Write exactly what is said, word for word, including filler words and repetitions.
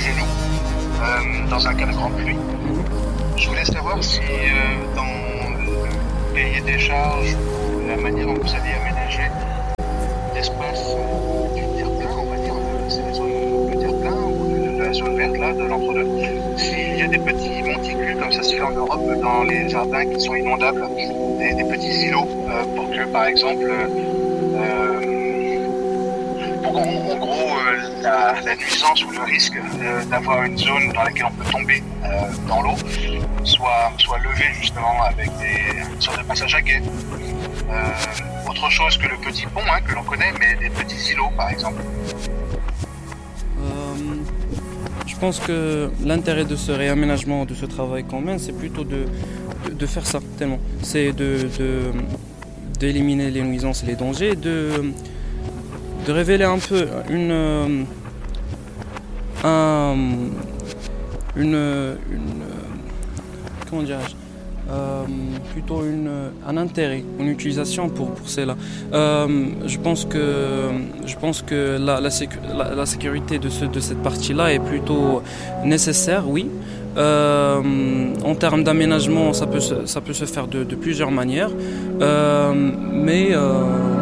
genou euh, dans un cas de grande pluie. Je voulais savoir si euh, dans le cahier des charges ou la manière dont vous allez aménager l'espace euh, du terre-plein, on va dire, c'est la zone de terre-plein ou de la zone verte là, de l'entre-deux, s'il y a des petits monticules comme ça se fait en Europe dans les jardins qui sont inondables, des, des petits îlots euh, pour que par exemple euh, pour qu'en en gros euh, la, la nuisance ou le risque euh, d'avoir une zone dans laquelle on peut tomber euh, dans l'eau soit, soit levé justement avec des une sorte de passage à guet. Euh, autre chose que le petit pont hein, que l'on connaît, mais des petits îlots par exemple. Euh, je pense que l'intérêt de ce réaménagement, de ce travail qu'on mène, c'est plutôt de, de, de faire ça tellement. C'est de, de, d'éliminer les nuisances et les dangers, de, de révéler un peu une, un, une, une comment dirais-je, euh, plutôt une, un intérêt, une utilisation pour, pour cela. Euh, je pense que, je pense que la, la, sécu, la, la sécurité de, ce, de cette partie-là est plutôt nécessaire, oui. Euh, en termes d'aménagement, ça peut se, ça peut se faire de, de plusieurs manières, euh, mais euh,